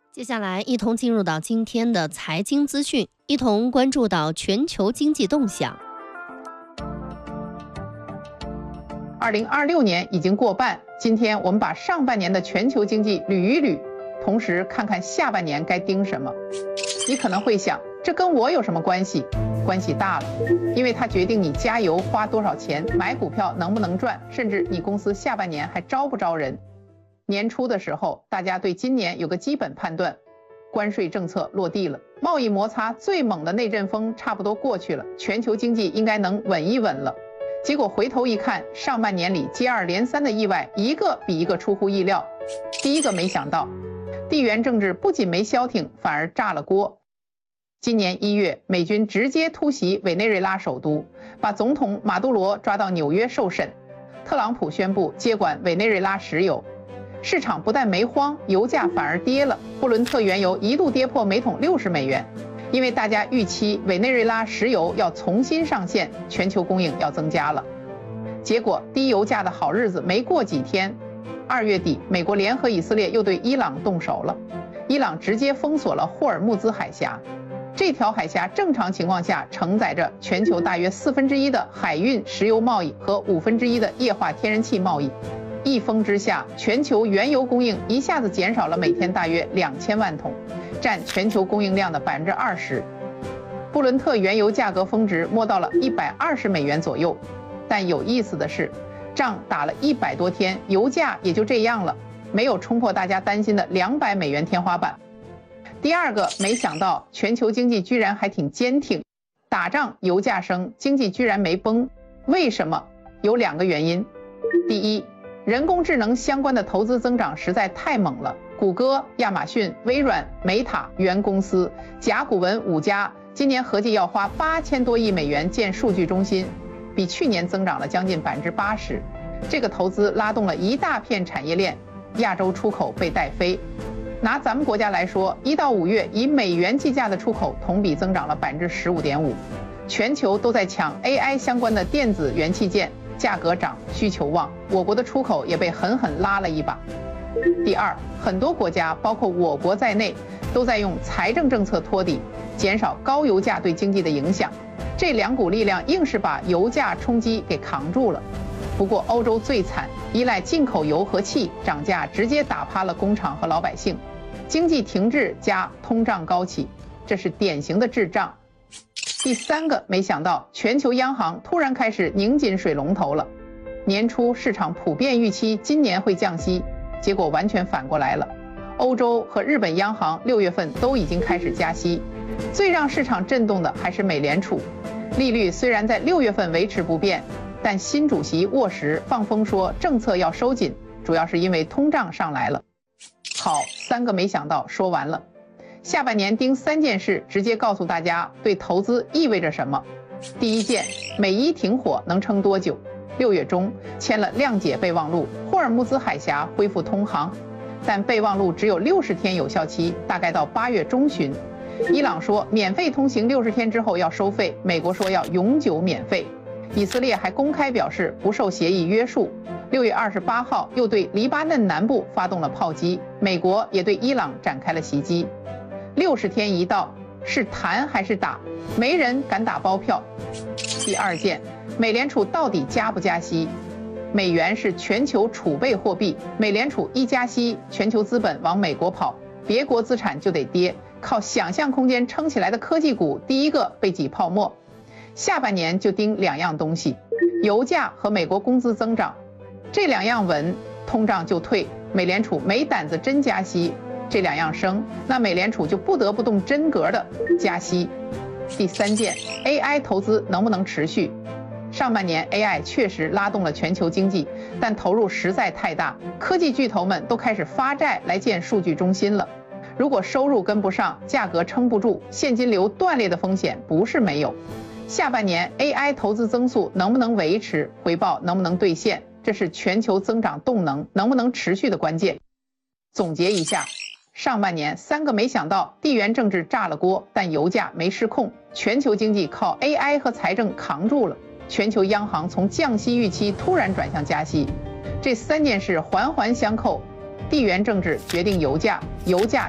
接下来一同进入到今天的财经资讯，一同关注到全球经济动向。 2026年已经过半，今天我们把上半年的全球经济捋一捋，同时看看下半年该盯什么。你可能会想，这跟我有什么关系？关系大了，因为它决定你加油花多少钱，买股票能不能赚，甚至你公司下半年还招不招人。年初的时候，大家对今年有个基本判断，关税政策落地了，贸易摩擦最猛的那阵风差不多过去了，全球经济应该能稳一稳了。结果回头一看，上半年里接二连三的意外，一个比一个出乎意料。第一个没想到，地缘政治不仅没消停，反而炸了锅。今年1月，美军直接突袭委内瑞拉首都，把总统马杜罗抓到纽约受审。特朗普宣布接管委内瑞拉石油，市场不但没慌，油价反而跌了。布伦特原油一度跌破每桶60美元，因为大家预期委内瑞拉石油要重新上线，全球供应要增加了。结果低油价的好日子没过几天，2月底，美国联合以色列又对伊朗动手了。伊朗直接封锁了霍尔木兹海峡，这条海峡正常情况下承载着全球大约1/4的海运石油贸易和1/5的液化天然气贸易。一封之下，全球原油供应一下子减少了每天大约2000万桶，占全球供应量的20%。布伦特原油价格峰值摸到了120美元左右，但有意思的是，仗打了100多天，油价也就这样了，没有冲破大家担心的200美元天花板。第二个，没想到全球经济居然还挺坚挺，打仗油价升，经济居然没崩。为什么？有2个原因。第一，人工智能相关的投资增长实在太猛了，谷歌、亚马逊、微软、美塔、原公司、甲骨文5家，今年合计要花8000多亿美元建数据中心，比去年增长了将近80%。这个投资拉动了一大片产业链，亚洲出口被带飞。拿咱们国家来说，1到5月以美元计价的出口同比增长了15.5%，全球都在抢 AI 相关的电子元器件。价格涨，需求旺，我国的出口也被狠狠拉了一把。第二，很多国家，包括我国在内，都在用财政政策托底，减少高油价对经济的影响。这2股力量硬是把油价冲击给扛住了。不过欧洲最惨，依赖进口油和气，涨价直接打趴了工厂和老百姓，经济停滞加通胀高企，这是典型的滞胀。第三个，没想到全球央行突然开始拧紧水龙头了。年初市场普遍预期今年会降息，结果完全反过来了。欧洲和日本央行6月份都已经开始加息，最让市场震动的还是美联储。利率虽然在6月份维持不变，但新主席沃什放风说政策要收紧，主要是因为通胀上来了。好，3个没想到说完了。下半年盯3件事，直接告诉大家对投资意味着什么。第一件，美伊停火能撑多久？6月中签了谅解备忘录，霍尔木兹海峡恢复通航，但备忘录只有60天有效期，大概到8月中旬。伊朗说免费通行60天之后要收费，美国说要永久免费。以色列还公开表示不受协议约束。6月28号又对黎巴嫩南部发动了炮击，美国也对伊朗展开了袭击。60天一到，是谈还是打？没人敢打包票。第二件，美联储到底加不加息？美元是全球储备货币，美联储一加息，全球资本往美国跑，别国资产就得跌，靠想象空间撑起来的科技股第一个被挤泡沫。下半年就盯2样东西，油价和美国工资增长，这2样稳，通胀就退，美联储没胆子真加息。这2样升，那美联储就不得不动真格的加息。第3件 ，AI 投资能不能持续？上半年 AI 确实拉动了全球经济，但投入实在太大，科技巨头们都开始发债来建数据中心了。如果收入跟不上，价格撑不住，现金流断裂的风险不是没有。下半年 AI 投资增速能不能维持，回报能不能兑现，这是全球增长动能能不能持续的关键。总结一下。上半年3个没想到，地缘政治炸了锅，但油价没失控，全球经济靠 AI 和财政扛住了，全球央行从降息预期突然转向加息，这3件事环环相扣，地缘政治决定油价，油价